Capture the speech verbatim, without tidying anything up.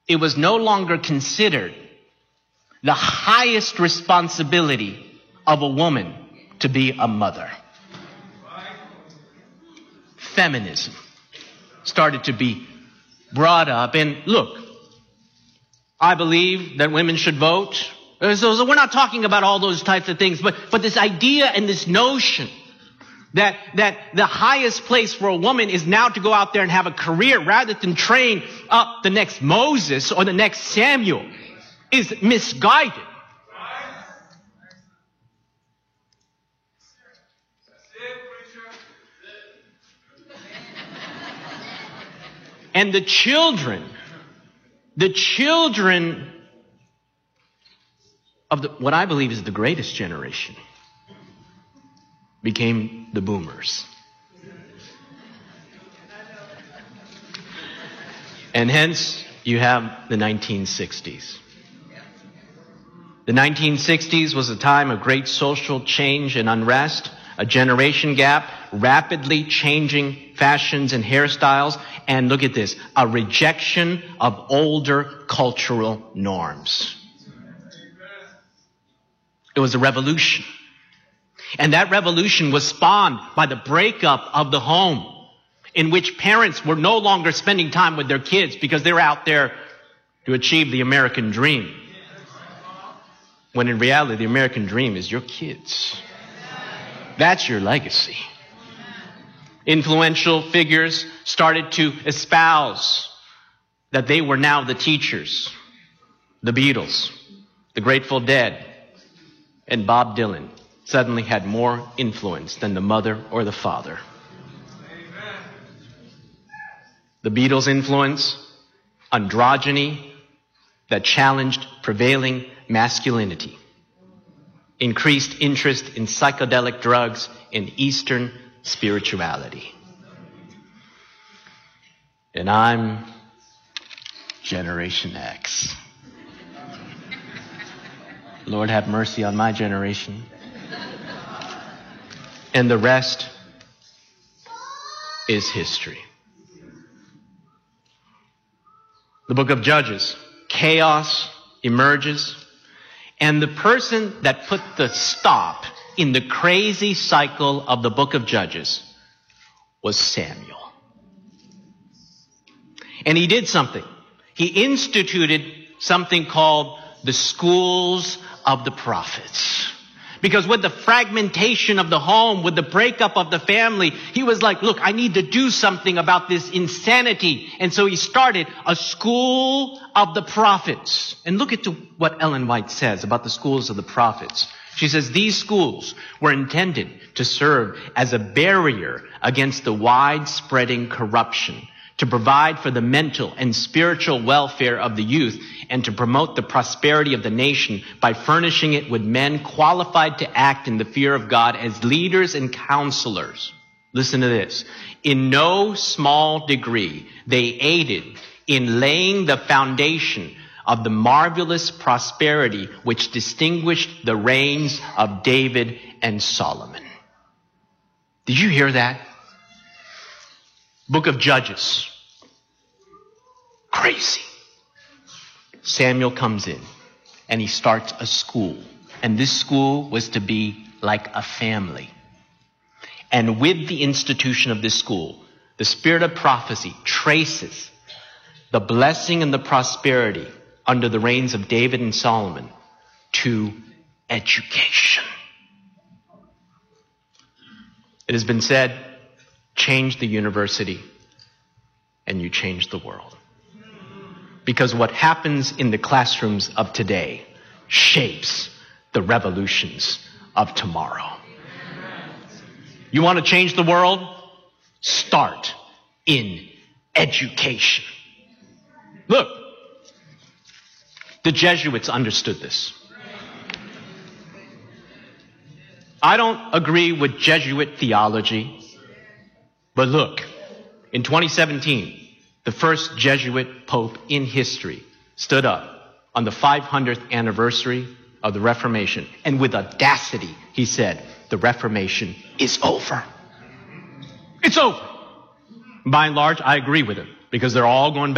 it was no longer considered the highest responsibility of a woman to be a mother. Feminism started to be brought up. And look, I believe that women should vote. So, so we're not talking about all those types of things, but, but this idea and this notion that, that the highest place for a woman is now to go out there and have a career rather than train up the next Moses or the next Samuel is misguided. And the children, the children of the, what I believe is the greatest generation became the boomers. And hence you have the nineteen sixties. The nineteen sixties was a time of great social change and unrest, a generation gap, rapidly changing fashions and hairstyles, and look at this, a rejection of older cultural norms. It was a revolution. And that revolution was spawned by the breakup of the home, in which parents were no longer spending time with their kids because they were out there to achieve the American dream. When in reality, the American dream is your kids. That's your legacy. Influential figures started to espouse that they were now the teachers. The Beatles, the Grateful Dead, and Bob Dylan suddenly had more influence than the mother or the father. The Beatles' influence, androgyny that challenged prevailing masculinity, increased interest in psychedelic drugs and Eastern spirituality. And I'm Generation X. Lord have mercy on my generation. And the rest is history. The book of Judges, chaos emerges, and the person that put the stop in the crazy cycle of the book of Judges was Samuel. And he did something. He instituted something called the schools of the prophets. Because with the fragmentation of the home, with the breakup of the family, he was like, look, I need to do something about this insanity. And so he started a school of the prophets. And look at what Ellen White says about the schools of the prophets. She says these schools were intended to serve as a barrier against the widespreading corruption, to provide for the mental and spiritual welfare of the youth, and to promote the prosperity of the nation by furnishing it with men qualified to act in the fear of God as leaders and counselors. Listen to this. In no small degree, they aided in laying the foundation of the marvelous prosperity which distinguished the reigns of David and Solomon. Did you hear that? Book of Judges. Crazy. Samuel comes in and he starts a school. And this school was to be like a family. And with the institution of this school, the spirit of prophecy traces the blessing and the prosperity under the reigns of David and Solomon to education. It has been said, change the university and you change the world. Because what happens in the classrooms of today shapes the revolutions of tomorrow. You want to change the world? Start in education. Look, the Jesuits understood this. I don't agree with Jesuit theology, but look, in twenty seventeen, the first Jesuit pope in history stood up on the five hundredth anniversary of the Reformation, and with audacity, he said, the Reformation is over. It's over. By and large, I agree with him, because they're all going back